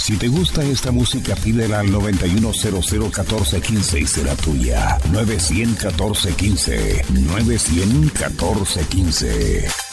Si te gusta esta música, pídela al 91001415 y será tuya. 900-1415. 900-1415.